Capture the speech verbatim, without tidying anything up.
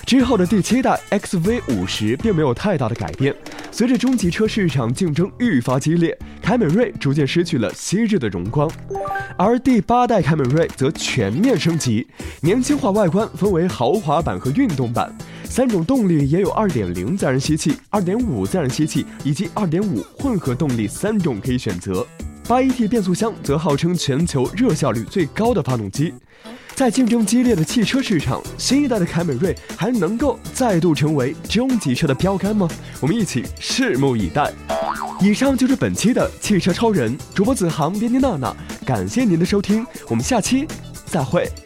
之后的第七代 X V 五十并没有太大的改变。随着中级车市场竞争愈发激烈，凯美瑞逐渐失去了昔日的荣光。而第八代凯美瑞则全面升级，年轻化外观分为豪华版和运动版，三种动力也有 二点零 自然吸气、二点五 自然吸气以及 二点五 混合动力三种可以选择。八 A T 变速箱则号称全球热效率最高的发动机。在竞争激烈的汽车市场，新一代的凯美瑞还能够再度成为中级车的标杆吗？我们一起拭目以待。以上就是本期的汽车超人，主播子航、编辑娜娜，感谢您的收听，我们下期再会。